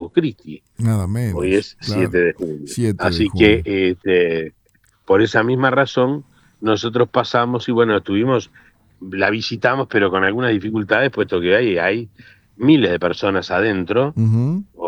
Corpus Christi. Nada menos. Hoy es claro. 7 de julio. 7 Así de julio. que por esa misma razón nosotros pasamos y bueno, la visitamos pero con algunas dificultades, puesto que hay miles de personas adentro, Ujú.